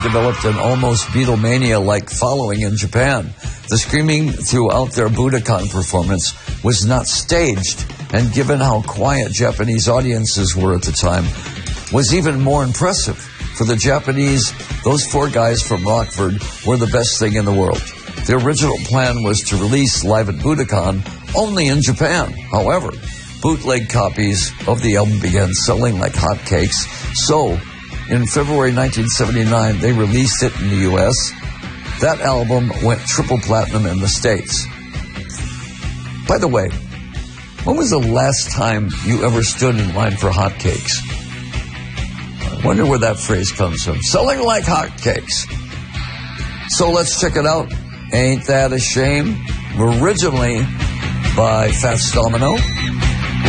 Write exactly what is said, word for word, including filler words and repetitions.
developed an almost Beatlemania-like following in Japan. The screaming throughout their Budokan performance was not staged, and given how quiet Japanese audiences were at the time, was even more impressive. For the Japanese, those four guys from Rockford were the best thing in the world. The original plan was to release Live at Budokan only in Japan. However, bootleg copies of the album began selling like hotcakes, so in February nineteen seventy-nine, they released it in the U S That album went triple platinum in the States. By the way, when was the last time you ever stood in line for hotcakes? I wonder where that phrase comes from. Selling like hotcakes. So let's check it out. Ain't That a Shame? Originally by Fats Domino.